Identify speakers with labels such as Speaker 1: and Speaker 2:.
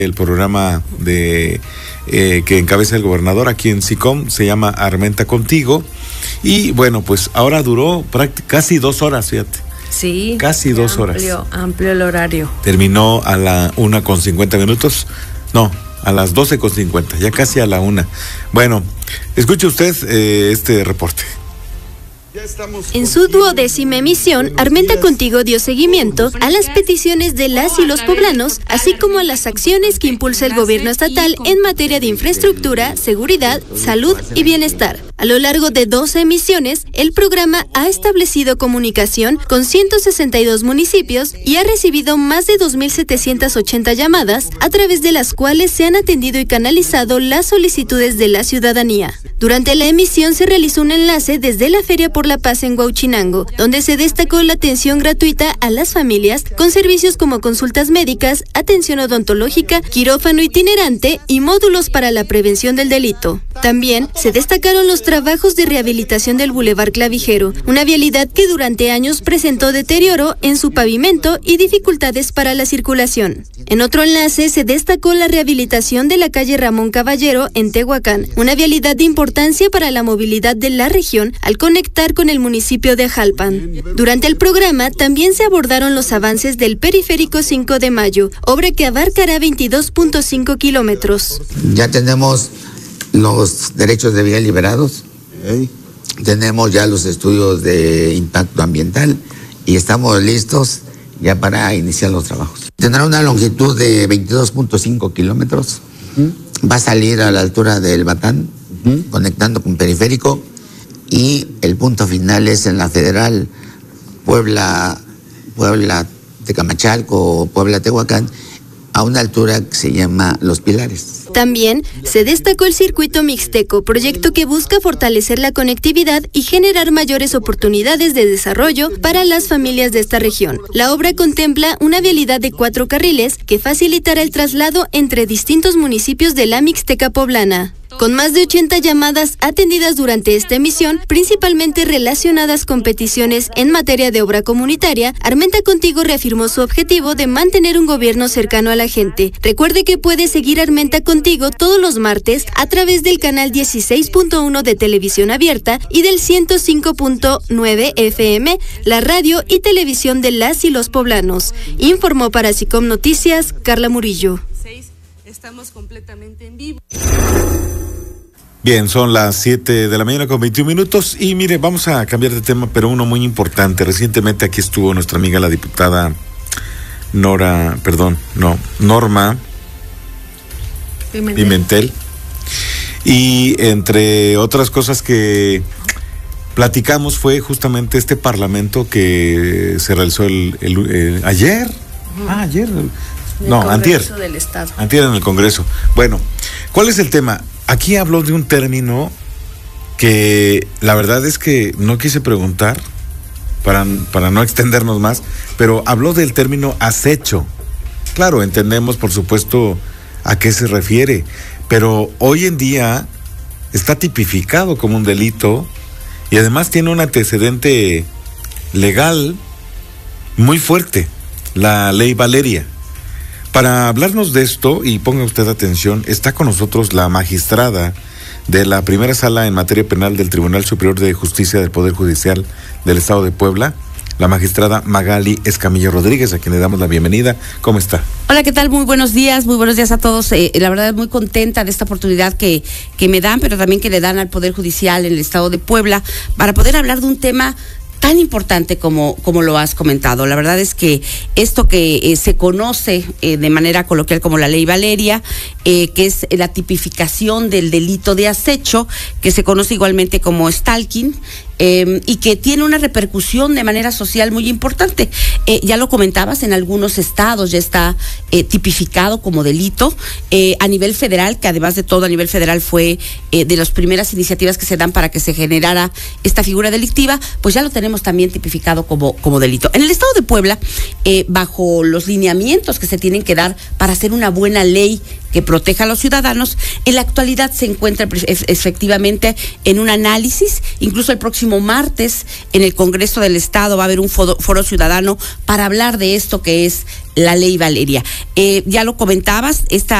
Speaker 1: El programa que encabeza el gobernador aquí en SICOM se llama Armenta Contigo. Y bueno, pues ahora duró casi 2 horas, fíjate.
Speaker 2: Sí.
Speaker 1: Casi 2 horas.
Speaker 2: Amplio el horario.
Speaker 1: Terminó a la 1:50. No, a las 12:50, ya casi a la 1. Bueno, escuche usted este reporte.
Speaker 3: En su 12ª emisión, Armenta Contigo dio seguimiento a las peticiones de las y los poblanos, así como a las acciones que impulsa el gobierno estatal en materia de infraestructura, seguridad, salud y bienestar. A lo largo de 12 emisiones, el programa ha establecido comunicación con 162 municipios y ha recibido más de 2.780 llamadas, a través de las cuales se han atendido y canalizado las solicitudes de la ciudadanía. Durante la emisión se realizó un enlace desde la Feria por la Paz en Huauchinango, donde se destacó la atención gratuita a las familias con servicios como consultas médicas, atención odontológica, quirófano itinerante y módulos para la prevención del delito. También se destacaron los trabajos de rehabilitación del Boulevard Clavijero, una vialidad que durante años presentó deterioro en su pavimento y dificultades para la circulación. En otro enlace se destacó la rehabilitación de la calle Ramón Caballero en Tehuacán, una vialidad de importancia para la movilidad de la región al conectar con el municipio de Jalpan. Durante el programa también se abordaron los avances del Periférico 5 de Mayo, obra que abarcará 22.5 kilómetros.
Speaker 4: Ya tenemos los derechos de vía liberados, tenemos ya los estudios de impacto ambiental y estamos listos ya para iniciar los trabajos. Tendrá una longitud de 22.5 kilómetros, va a salir a la altura del Batán, conectando con Periférico, y el punto final es en la Federal Puebla Tecamachalco o Puebla Tehuacán, a una altura que se llama Los Pilares.
Speaker 3: También se destacó el Circuito Mixteco, proyecto que busca fortalecer la conectividad y generar mayores oportunidades de desarrollo para las familias de esta región. La obra contempla una vialidad de 4 carriles que facilitará el traslado entre distintos municipios de la Mixteca poblana. Con más de 80 llamadas atendidas durante esta emisión, principalmente relacionadas con peticiones en materia de obra comunitaria, Armenta Contigo reafirmó su objetivo de mantener un gobierno cercano a la gente. Recuerde que puede seguir Armenta Contigo todos los martes a través del canal 16.1 de televisión abierta y del 105.9 FM, la radio y televisión de las y los poblanos. Informó para SICOM Noticias, Carla Murillo.
Speaker 2: Estamos completamente en vivo.
Speaker 1: Bien, son las 7 de la mañana con 21 minutos y mire, vamos a cambiar de tema, pero uno muy importante. Recientemente aquí estuvo nuestra amiga la diputada Norma Pimentel, y entre otras cosas que platicamos fue justamente este parlamento que se realizó ayer. Antier.
Speaker 2: Del Estado.
Speaker 1: Antier en el Congreso. Bueno, ¿cuál es el tema? Aquí habló de un término que la verdad es que no quise preguntar para no extendernos más, pero habló del término acecho. Claro, entendemos por supuesto a qué se refiere, pero hoy en día está tipificado como un delito y además tiene un antecedente legal muy fuerte, la Ley Valeria. Para hablarnos de esto, y ponga usted atención, está con nosotros la magistrada de la primera sala en materia penal del Tribunal Superior de Justicia del Poder Judicial del Estado de Puebla, la magistrada Magali Escamilla Rodríguez, a quien le damos la bienvenida. ¿Cómo está?
Speaker 5: Hola, ¿qué tal? Muy buenos días a todos. La verdad, muy contenta de esta oportunidad que me dan, pero también que le dan al Poder Judicial en el Estado de Puebla, para poder hablar de un tema tan importante como lo has comentado. La verdad es que esto que se conoce de manera coloquial como la Ley Valeria, que es la tipificación del delito de acecho, que se conoce igualmente como stalking, y que tiene una repercusión de manera social muy importante. Ya lo comentabas, en algunos estados ya está tipificado como delito. A nivel federal, que además de todo a nivel federal fue de las primeras iniciativas que se dan para que se generara esta figura delictiva, pues ya lo tenemos también tipificado como delito. En el estado de Puebla, bajo los lineamientos que se tienen que dar para hacer una buena ley que proteja a los ciudadanos, en la actualidad se encuentra efectivamente en un análisis. Incluso el próximo martes en el Congreso del Estado va a haber un foro ciudadano para hablar de esto que es la Ley Valeria. Ya lo comentabas, esta